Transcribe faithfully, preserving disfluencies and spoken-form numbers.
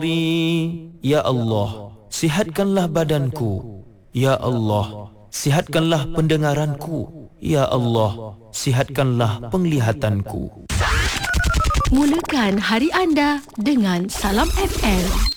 Ya Allah, sihatkanlah badanku. Ya Allah, sihatkanlah pendengaranku. Ya Allah, sihatkanlah penglihatanku. Mulakan hari anda dengan Salam F M.